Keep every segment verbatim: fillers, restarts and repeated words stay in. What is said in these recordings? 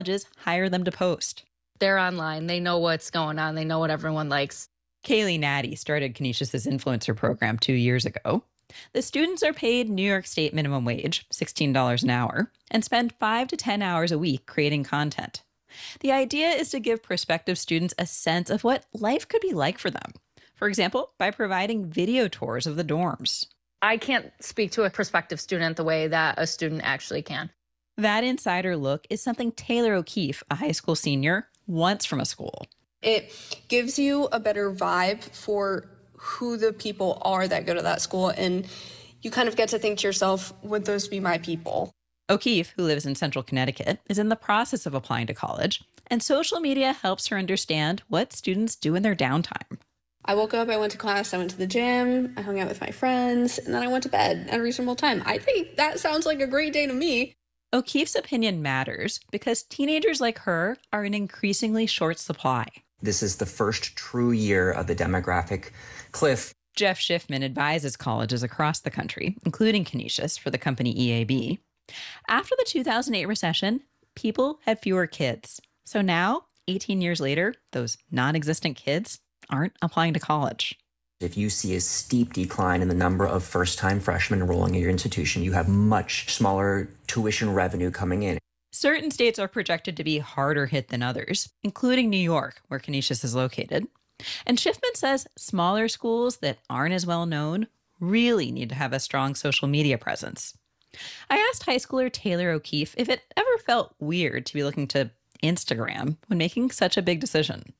colleges hire them to post. They're online. They know what's going on. They know what everyone likes. Kaylee Natty started Canisius's influencer program two years ago. The students are paid New York State minimum wage, sixteen dollars an hour, and spend five to ten hours a week creating content. The idea is to give prospective students a sense of what life could be like for them. For example, by providing video tours of the dorms. I can't speak to a prospective student the way that a student actually can. That insider look is something Taylor O'Keefe, a high school senior, wants from a school. It gives you a better vibe for who the people are that go to that school, and you kind of get to think to yourself, would those be my people? O'Keefe, who lives in central Connecticut, is in the process of applying to college, and social media helps her understand what students do in their downtime. I woke up, I went to class, I went to the gym, I hung out with my friends, and then I went to bed at a reasonable time. I think that sounds like a great day to me. O'Keefe's opinion matters because teenagers like her are in increasingly short supply. This is the first true year of the demographic cliff. Jeff Schiffman advises colleges across the country, including Canisius, for the company E A B. After the two thousand eight recession, people had fewer kids. So now, eighteen years later, those non-existent kids aren't applying to college. If you see a steep decline in the number of first-time freshmen enrolling in your institution, you have much smaller tuition revenue coming in. Certain states are projected to be harder hit than others, including New York, where Canisius is located. And Schiffman says smaller schools that aren't as well known really need to have a strong social media presence. I asked high schooler Taylor O'Keefe if it ever felt weird to be looking to Instagram when making such a big decision.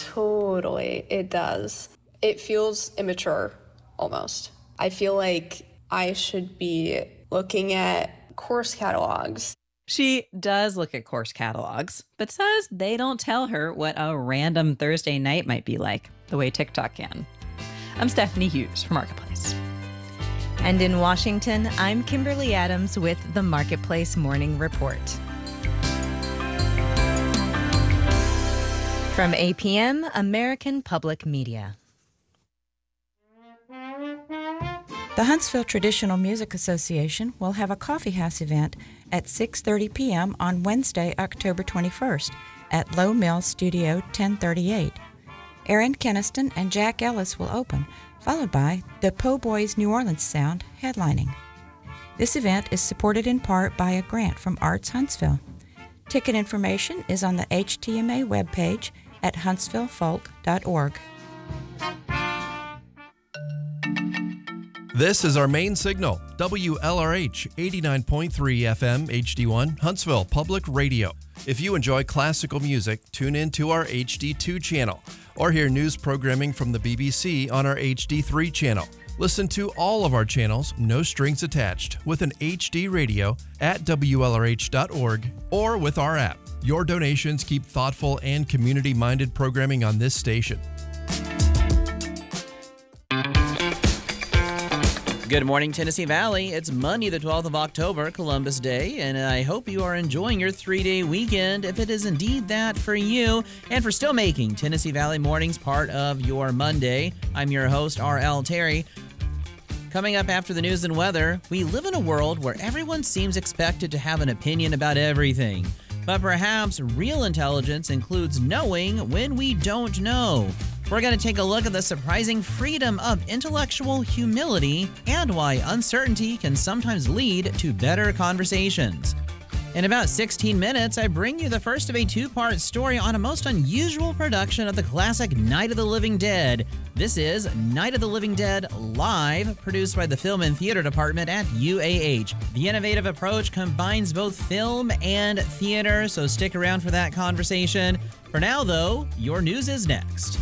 Totally, it does. It feels immature, almost. I feel like I should be looking at course catalogs. She does look at course catalogs, but says they don't tell her what a random Thursday night might be like, the way TikTok can. I'm Stephanie Hughes for Marketplace. And in Washington, I'm Kimberly Adams with the Marketplace Morning Report. From A P M, American Public Media. The Huntsville Traditional Music Association will have a coffee house event at six thirty p.m. on Wednesday, October twenty-first at Low Mill Studio ten thirty-eight. Aaron Keniston and Jack Ellis will open, followed by the Po' Boys New Orleans Sound headlining. This event is supported in part by a grant from Arts Huntsville. Ticket information is on the H T M A webpage at huntsville folk dot org. This is our main signal, W L R H eighty-nine point three F M H D one, Huntsville Public Radio. If you enjoy classical music, tune in to our H D two channel, or hear news programming from the B B C on our H D three channel. Listen to all of our channels, no strings attached, with an H D radio at W L R H dot org or with our app. Your donations keep thoughtful and community-minded programming on this station. Good morning, Tennessee Valley. It's Monday, the twelfth of October, Columbus Day, and I hope you are enjoying your three-day weekend, if it is indeed that for you, and for still making Tennessee Valley Mornings part of your Monday. I'm your host, R L Terry. Coming up after the news and weather, we live in a world where everyone seems expected to have an opinion about everything. But perhaps real intelligence includes knowing when we don't know. We're going to take a look at the surprising freedom of intellectual humility and why uncertainty can sometimes lead to better conversations. In about sixteen minutes, I bring you the first of a two-part story on a most unusual production of the classic Night of the Living Dead. This is Night of the Living Dead Live, produced by the Film and Theater Department at U A H. The innovative approach combines both film and theater, so stick around for that conversation. For now, though, your news is next.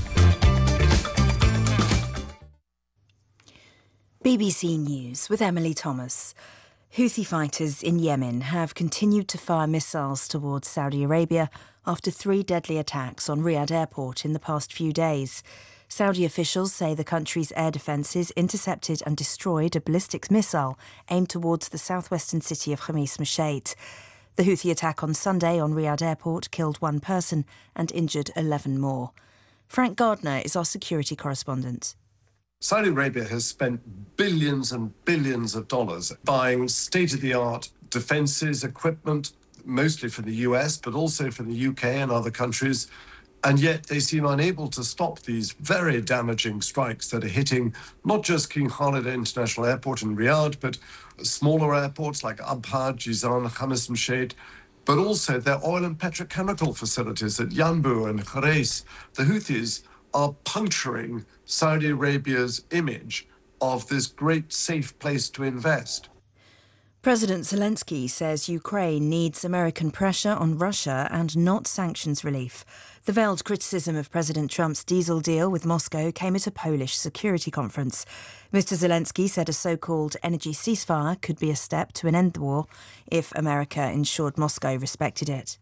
B B C News with Emily Thomas. Houthi fighters in Yemen have continued to fire missiles towards Saudi Arabia after three deadly attacks on Riyadh Airport in the past few days. Saudi officials say the country's air defences intercepted and destroyed a ballistic missile aimed towards the southwestern city of Khamis Mashat. The Houthi attack on Sunday on Riyadh Airport killed one person and injured eleven more. Frank Gardner is our security correspondent. Saudi Arabia has spent billions and billions of dollars buying state-of-the-art defences, equipment, mostly from the U S, but also from the U K and other countries. And yet they seem unable to stop these very damaging strikes that are hitting not just King Khalid International Airport in Riyadh, but smaller airports like Abha, Jizan, Khamis Msheid, but also their oil and petrochemical facilities at Yanbu and Kharais. The Houthis are puncturing Saudi Arabia's image of this great safe place to invest. President Zelensky says Ukraine needs American pressure on Russia and not sanctions relief. The veiled criticism of President Trump's diesel deal with Moscow came at a Polish security conference. Mister Zelensky said a so-called energy ceasefire could be a step to an end the war if America ensured Moscow respected it.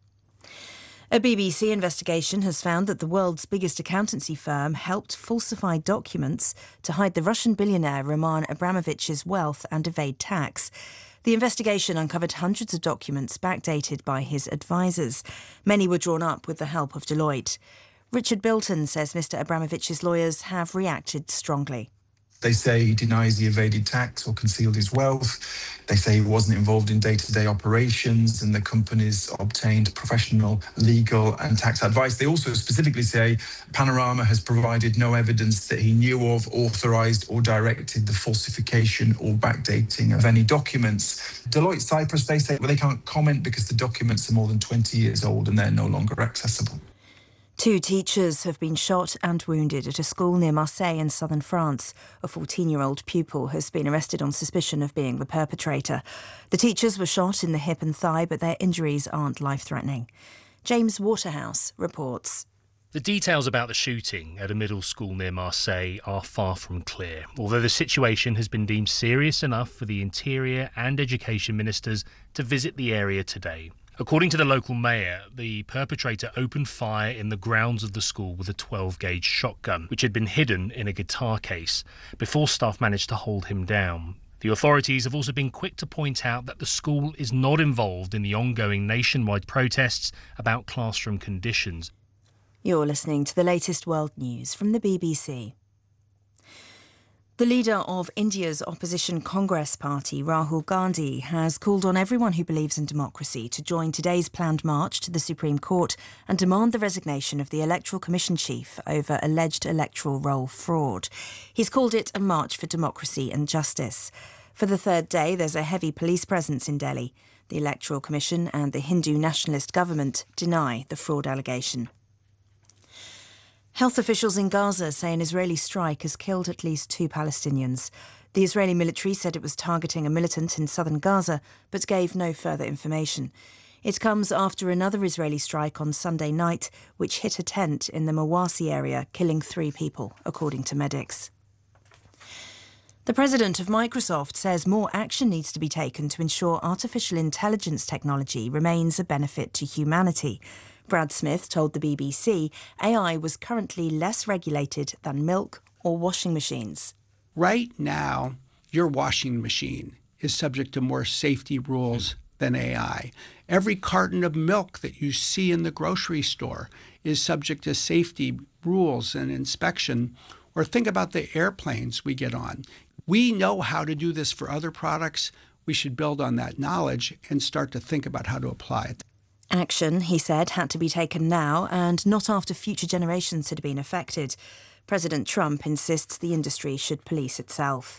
A B B C investigation has found that the world's biggest accountancy firm helped falsify documents to hide the Russian billionaire Roman Abramovich's wealth and evade tax. The investigation uncovered hundreds of documents backdated by his advisers. Many were drawn up with the help of Deloitte. Richard Bilton says Mister Abramovich's lawyers have reacted strongly. They say he denies he evaded tax or concealed his wealth. They say he wasn't involved in day-to-day operations and the companies obtained professional, legal and tax advice. They also specifically say Panorama has provided no evidence that he knew of, authorised or directed the falsification or backdating of any documents. Deloitte Cyprus, they say well, they can't comment because the documents are more than twenty years old and they're no longer accessible. Two teachers have been shot and wounded at a school near Marseille in southern France. A fourteen-year-old pupil has been arrested on suspicion of being the perpetrator. The teachers were shot in the hip and thigh, but their injuries aren't life-threatening. James Waterhouse reports. The details about the shooting at a middle school near Marseille are far from clear, although the situation has been deemed serious enough for the Interior and Education Ministers to visit the area today. According to the local mayor, the perpetrator opened fire in the grounds of the school with a twelve gauge shotgun, which had been hidden in a guitar case, before staff managed to hold him down. The authorities have also been quick to point out that the school is not involved in the ongoing nationwide protests about classroom conditions. You're listening to the latest world news from the B B C. The leader of India's opposition Congress party, Rahul Gandhi, has called on everyone who believes in democracy to join today's planned march to the Supreme Court and demand the resignation of the Electoral Commission chief over alleged electoral roll fraud. He's called it a march for democracy and justice. For the third day, there's a heavy police presence in Delhi. The Electoral Commission and the Hindu nationalist government deny the fraud allegation. Health officials in Gaza say an Israeli strike has killed at least two Palestinians. The Israeli military said it was targeting a militant in southern Gaza, but gave no further information. It comes after another Israeli strike on Sunday night, which hit a tent in the Mawasi area, killing three people, according to medics. The president of Microsoft says more action needs to be taken to ensure artificial intelligence technology remains a benefit to humanity. Brad Smith told the B B C A I was currently less regulated than milk or washing machines. Right now, your washing machine is subject to more safety rules than A I. Every carton of milk that you see in the grocery store is subject to safety rules and inspection. Or think about the airplanes we get on. We know how to do this for other products. We should build on that knowledge and start to think about how to apply it. Action, he said, had to be taken now and not after future generations had been affected. President Trump insists the industry should police itself.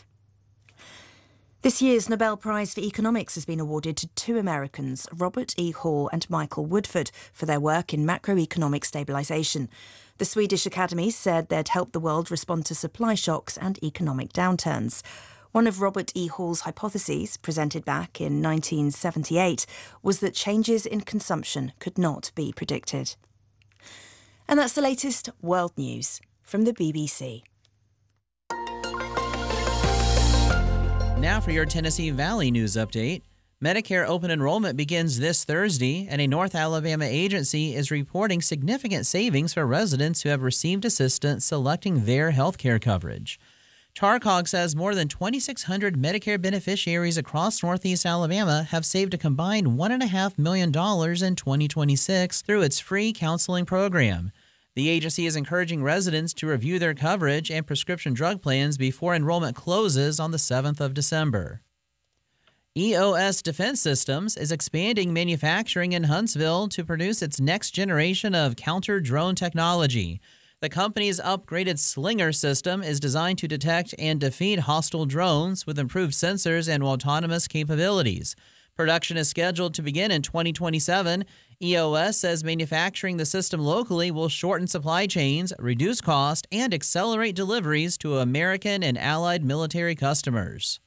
This year's Nobel Prize for Economics has been awarded to two Americans, Robert E. Hall and Michael Woodford, for their work in macroeconomic stabilisation. The Swedish Academy said they'd help the world respond to supply shocks and economic downturns. One of Robert E. Hall's hypotheses, presented back in nineteen seventy-eight, was that changes in consumption could not be predicted. And that's the latest world news from the B B C. Now for your Tennessee Valley news update. Medicare open enrollment begins this Thursday, and a North Alabama agency is reporting significant savings for residents who have received assistance selecting their health care coverage. CHARCOG says more than twenty-six hundred Medicare beneficiaries across Northeast Alabama have saved a combined one point five million dollars in twenty twenty-six through its free counseling program. The agency is encouraging residents to review their coverage and prescription drug plans before enrollment closes on the seventh of December. E O S Defense Systems is expanding manufacturing in Huntsville to produce its next generation of counter-drone technology. The company's upgraded Slinger system is designed to detect and defeat hostile drones with improved sensors and autonomous capabilities. Production is scheduled to begin in twenty twenty-seven. E O S says manufacturing the system locally will shorten supply chains, reduce cost, and accelerate deliveries to American and allied military customers.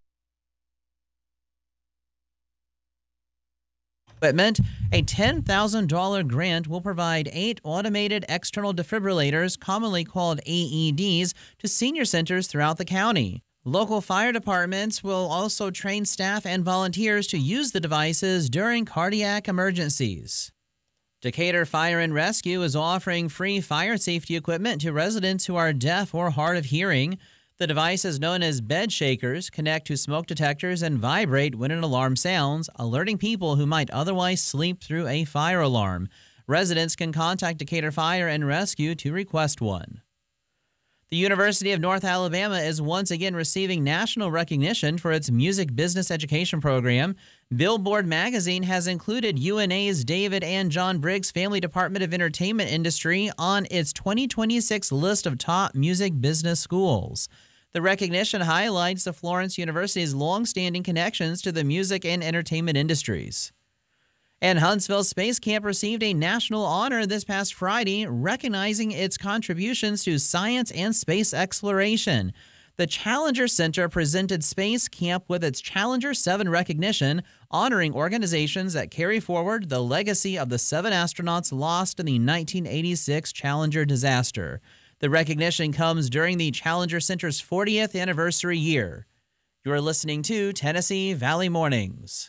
Equipment, a ten thousand dollars grant will provide eight automated external defibrillators, commonly called A E Ds, to senior centers throughout the county. Local fire departments will also train staff and volunteers to use the devices during cardiac emergencies. Decatur Fire and Rescue is offering free fire safety equipment to residents who are deaf or hard of hearing. The devices, known as bed shakers, connect to smoke detectors and vibrate when an alarm sounds, alerting people who might otherwise sleep through a fire alarm. Residents can contact Decatur Fire and Rescue to request one. The University of North Alabama is once again receiving national recognition for its music business education program. Billboard magazine has included U N A's David and John Briggs Family Department of Entertainment Industry on its twenty twenty-six list of top music business schools. The recognition highlights the Florence University's long-standing connections to the music and entertainment industries. And Huntsville Space Camp received a national honor this past Friday, recognizing its contributions to science and space exploration. The Challenger Center presented Space Camp with its Challenger seven recognition, honoring organizations that carry forward the legacy of the seven astronauts lost in the nineteen eighty-six Challenger disaster. The recognition comes during the Challenger Center's fortieth anniversary year. You're listening to Tennessee Valley Mornings.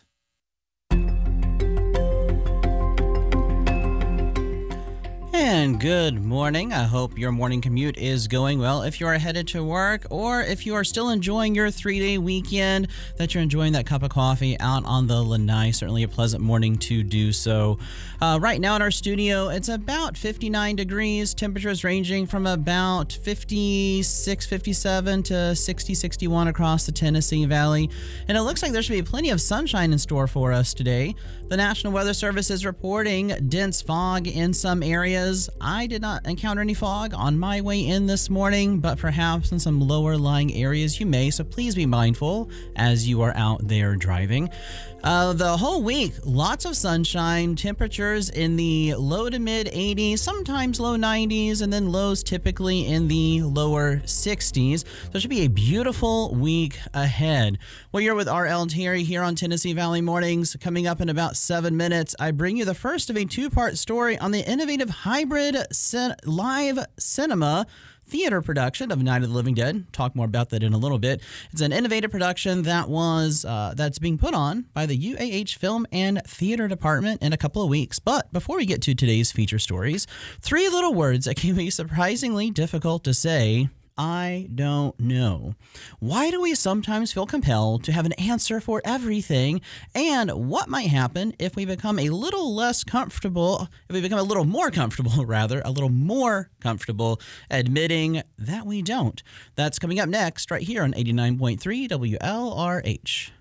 And good morning. I hope your morning commute is going well. If you are headed to work or if you are still enjoying your three-day weekend, that you're enjoying that cup of coffee out on the lanai, certainly a pleasant morning to do so. Uh, right now in our studio, it's about fifty-nine degrees. Temperatures ranging from about fifty-six, fifty-seven to sixty, sixty-one across the Tennessee Valley. And it looks like there should be plenty of sunshine in store for us today. The National Weather Service is reporting dense fog in some areas. I did not encounter any fog on my way in this morning, but perhaps in some lower lying areas you may, so please be mindful as you are out there driving. Uh, the whole week, lots of sunshine, temperatures in the low to mid eighties, sometimes low nineties, and then lows typically in the lower sixties. So it should be a beautiful week ahead. Well, you're with R L Terry here on Tennessee Valley Mornings. Coming up in about seven minutes, I bring you the first of a two-part story on the innovative hybrid cin- live cinema theater production of Night of the Living Dead. Talk more about that in a little bit. It's an innovative production that was uh, that's being put on by the U A H Film and Theater Department in a couple of weeks. But before we get to today's feature stories, three little words that can be surprisingly difficult to say. I don't know. Why do we sometimes feel compelled to have an answer for everything? And what might happen if we become a little less comfortable, if we become a little more comfortable, rather, a little more comfortable admitting that we don't? That's coming up next right here on eighty-nine point three W L R H.